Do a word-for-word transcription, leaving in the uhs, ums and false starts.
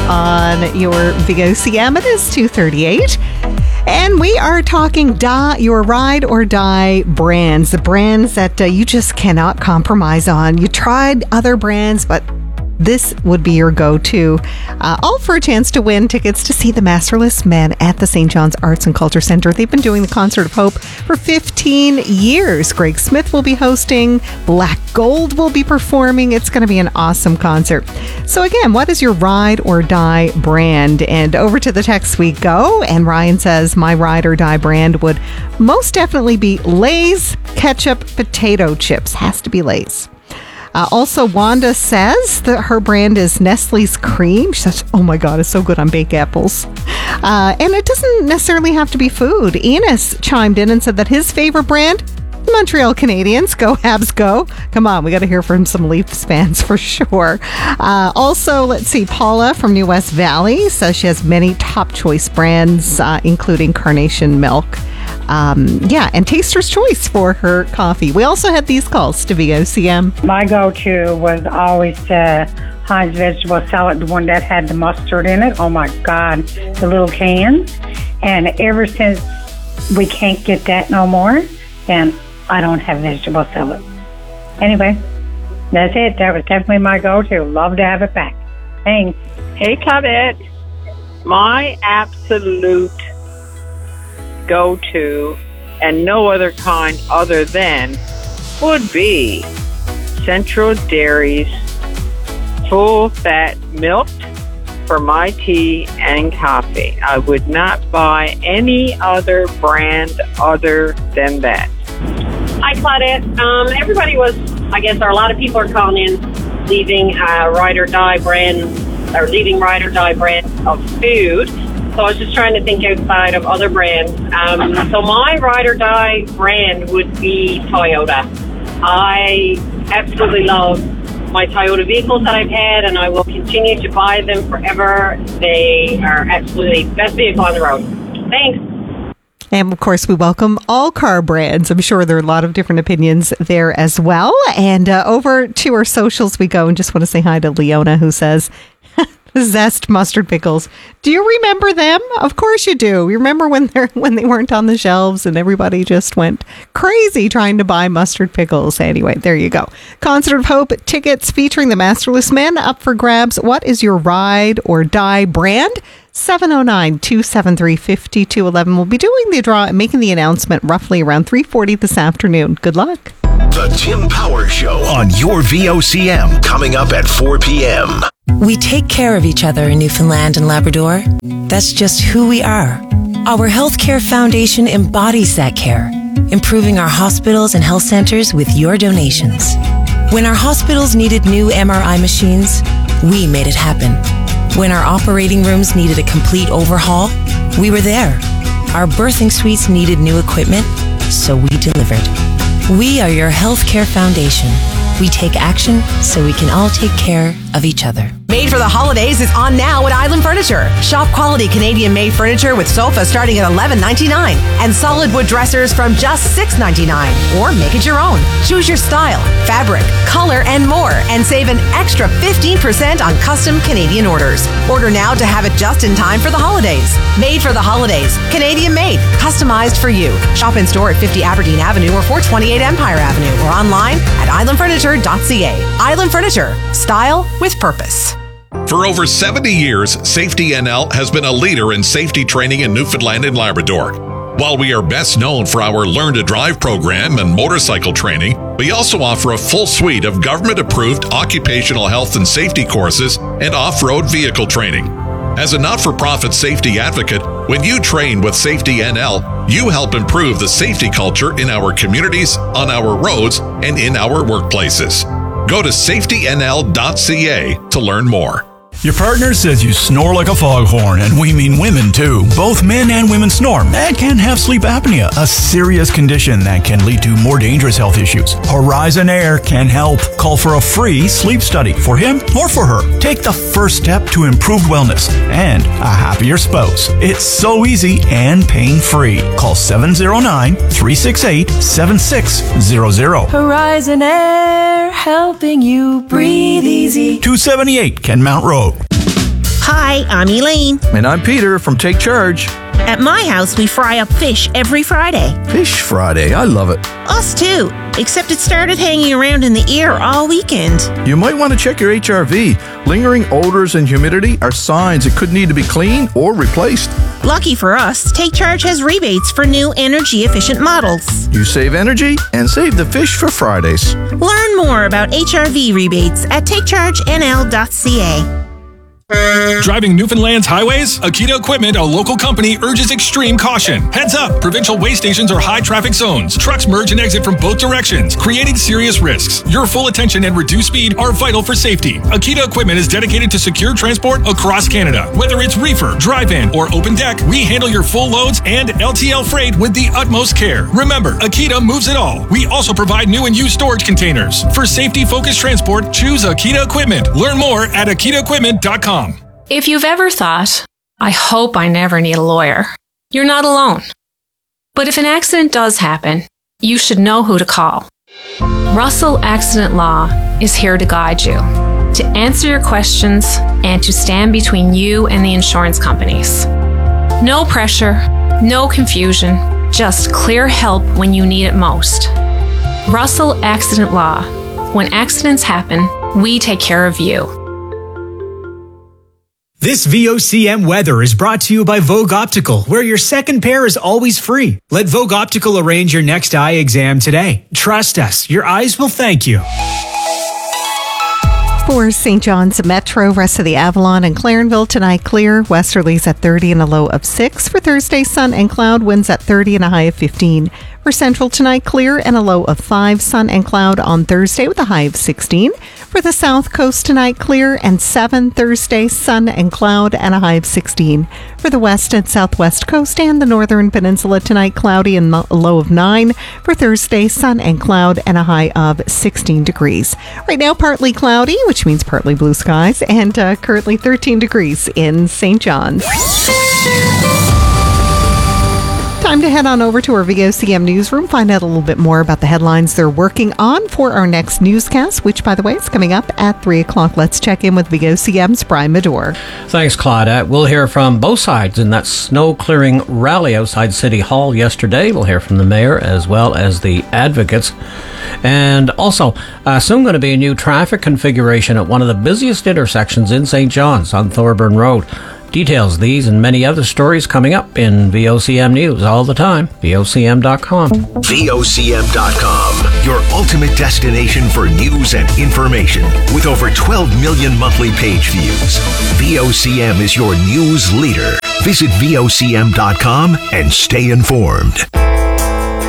on your V O C M. It is two thirty-eight. And we are talking die, your ride or die brands, the brands that uh, you just cannot compromise on. You tried other brands, but this would be your go-to. Uh, all for a chance to win tickets to see the Masterless Men at the Saint John's Arts and Culture Center. They've been doing the Concert of Hope for fifteen years. Greg Smith will be hosting. Black Gold will be performing. It's going to be an awesome concert. So again, what is your ride or die brand? And over to the text we go. And Ryan says, my ride or die brand would most definitely be Lay's ketchup potato chips. Has to be Lay's. Uh, also, Wanda says that her brand is Nestle's Cream. She says, oh my God, it's so good on baked apples. Uh, and it doesn't necessarily have to be food. Enos chimed in and said that his favorite brand, the Montreal Canadiens. Go Habs, go. Come on, we got to hear from some Leafs fans for sure. Uh, also, let's see, Paula from New West Valley says she has many top choice brands, uh, including Carnation Milk. Um, yeah, and Taster's Choice for her coffee. We also had these calls to V O C M. My go-to was always the Heinz vegetable salad, the one that had the mustard in it. Oh my God, the little cans. And ever since we can't get that no more, then I don't have vegetable salad. Anyway, that's it. That was definitely my go-to. Love to have it back. Thanks. Hey, Claudette. My absolute go-to, and no other kind other than, would be Central Dairy's full-fat milk for my tea and coffee. I would not buy any other brand other than that. Hi, Claudette. Um, everybody was, I guess, or a lot of people are calling in, leaving uh, ride or die brand, or leaving ride or die brand of food. So I was just trying to think outside of other brands. Um, so my ride or die brand would be Toyota. I absolutely love my Toyota vehicles that I've had, and I will continue to buy them forever. They are absolutely the best vehicle on the road. Thanks. And of course, we welcome all car brands. I'm sure there are a lot of different opinions there as well. And uh, over to our socials we go, and just want to say hi to Leona, who says, Zest mustard pickles. Do you remember them? Of course you do. You remember when they when they weren't on the shelves and everybody just went crazy trying to buy mustard pickles. Anyway, there you go. Concert of Hope tickets featuring the Masterless Men up for grabs. What is your ride or die brand? seven oh nine, two seven three, five two one one. We'll be doing the draw and making the announcement roughly around three forty this afternoon. Good luck. The Tim Power Show on your V O C M, coming up at four p.m. We take care of each other in Newfoundland and Labrador. That's just who we are. Our Healthcare Foundation embodies that care, improving our hospitals and health centers with your donations. When our hospitals needed new M R I machines, we made it happen. When our operating rooms needed a complete overhaul, we were there. Our birthing suites needed new equipment, so we delivered. We are your Healthcare Foundation. We take action so we can all take care of each other. Made for the Holidays is on now at Island Furniture. Shop quality Canadian-made furniture with sofas starting at eleven ninety-nine and solid wood dressers from just six ninety-nine. Or make it your own. Choose your style, fabric, color, and more, and save an extra fifteen percent on custom Canadian orders. Order now to have it just in time for the holidays. Made for the Holidays. Canadian-made. Customized for you. Shop in store at fifty Aberdeen Avenue or four twenty-eight Empire Avenue or online at island furniture dot c a. Island Furniture. Style with purpose. For over seventy years, Safety N L has been a leader in safety training in Newfoundland and Labrador. While we are best known for our Learn to Drive program and motorcycle training, we also offer a full suite of government-approved occupational health and safety courses and off-road vehicle training. As a not-for-profit safety advocate, when you train with Safety N L, you help improve the safety culture in our communities, on our roads, and in our workplaces. Go to safety n l dot c a to learn more. Your partner says you snore like a foghorn, and we mean women too. Both men and women snore and can have sleep apnea, a serious condition that can lead to more dangerous health issues. Horizon Air can help. Call for a free sleep study for him or for her. Take the first step to improved wellness and a happier spouse. It's so easy and pain-free. Call seven oh nine, three six eight, seven six zero zero. Horizon Air, helping you breathe easy. two seventy-eight Kenmount Road. Hi, Hi, I'm Elaine. And I'm Peter from Take Charge. At my house, we fry up fish every Friday. Fish Friday, I love it. Us too, except it started hanging around in the air all weekend. You might want to check your H R V. Lingering odors and humidity are signs it could need to be cleaned or replaced. Lucky for us, Take Charge has rebates for new energy-efficient models. You save energy and save the fish for Fridays. Learn more about H R V rebates at take charge n l dot c a. Driving Newfoundland's highways? Akita Equipment, a local company, urges extreme caution. Heads up! Provincial way stations are high traffic zones. Trucks merge and exit from both directions, creating serious risks. Your full attention and reduced speed are vital for safety. Akita Equipment is dedicated to secure transport across Canada. Whether it's reefer, drive-in, or open deck, we handle your full loads and L T L freight with the utmost care. Remember, Akita moves it all. We also provide new and used storage containers. For safety-focused transport, choose Akita Equipment. Learn more at akita equipment dot com. If you've ever thought, I hope I never need a lawyer, you're not alone. But if an accident does happen, you should know who to call. Russell Accident Law is here to guide you, to answer your questions, and to stand between you and the insurance companies. No pressure, no confusion, just clear help when you need it most. Russell Accident Law. When accidents happen, we take care of you. This V O C M weather is brought to you by Vogue Optical, where your second pair is always free. Let Vogue Optical arrange your next eye exam today. Trust us, your eyes will thank you. For Saint John's Metro, rest of the Avalon and Clarenville tonight clear. Westerlies at thirty and a low of six. For Thursday, sun and cloud, winds at thirty and a high of fifteen. For Central tonight, clear and a low of five. Sun and cloud on Thursday with a high of sixteen. For the South Coast tonight, clear and seven. Thursday, sun and cloud and a high of sixteen. For the West and Southwest Coast and the Northern Peninsula tonight, cloudy and a low of nine. For Thursday, sun and cloud and a high of sixteen degrees. Right now, partly cloudy, which means partly blue skies, and uh, currently thirteen degrees in Saint John's. Time to head on over to our V O C M newsroom, find out a little bit more about the headlines they're working on for our next newscast, which, by the way, is coming up at three o'clock. Let's check in with V O C M's Brian Medore. Thanks, Claudette. We'll hear from both sides in that snow-clearing rally outside City Hall yesterday. We'll hear from the mayor as well as the advocates. And also, uh, soon going to be a new traffic configuration at one of the busiest intersections in Saint John's on Thorburn Road. Details these and many other stories coming up in V O C M News all the time. V O C M dot com. V O C M dot com, your ultimate destination for news and information. With over twelve million monthly page views, V O C M is your news leader. Visit V O C M dot com and stay informed.